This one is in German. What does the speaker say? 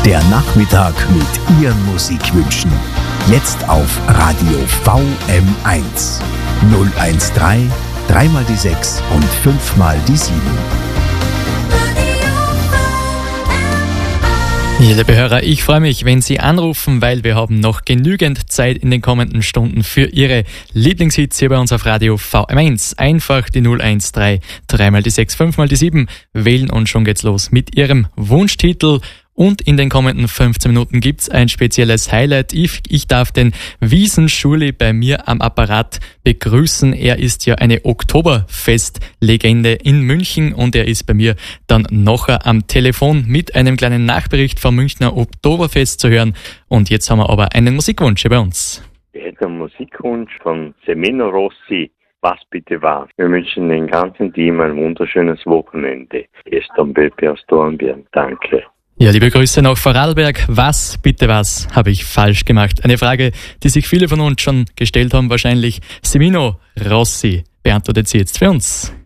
Der Nachmittag mit Ihren Musikwünschen. Jetzt auf Radio VM1. 013 3 mal die 6 und 5 mal die 7. Ja, liebe Hörer, ich freue mich, wenn Sie anrufen, weil wir haben noch genügend Zeit in den kommenden Stunden für Ihre Lieblingshits hier bei uns auf Radio VM1. Einfach die 013 3 mal die 6 5 mal die 7 wählen und schon geht's los mit Ihrem Wunschtitel. Und in den kommenden 15 Minuten gibt's ein spezielles Highlight. Ich darf den Wiesenschuli bei mir am Apparat begrüßen. Er ist ja eine Oktoberfest-Legende in München und er ist bei mir dann nachher am Telefon mit einem kleinen Nachbericht vom Münchner Oktoberfest zu hören. Und jetzt haben wir aber einen Musikwunsch hier bei uns. Ich hätte einen Musikwunsch von Semino Rossi. Was bitte war? Wir wünschen den ganzen Team ein wunderschönes Wochenende. Gestern Pepe aus Dornbirn. Danke. Ja, liebe Grüße nach Vorarlberg. Was, bitte was, habe ich falsch gemacht? Eine Frage, die sich viele von uns schon gestellt haben wahrscheinlich. Semino Rossi beantwortet sie jetzt für uns.